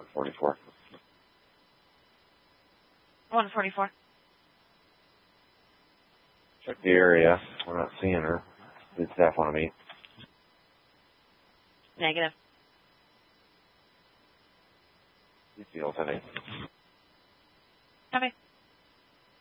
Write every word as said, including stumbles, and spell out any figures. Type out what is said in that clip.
one forty-four. one forty-four. Check the area. We're not seeing her. Did staff want to meet? Negative. You feel today. Copy.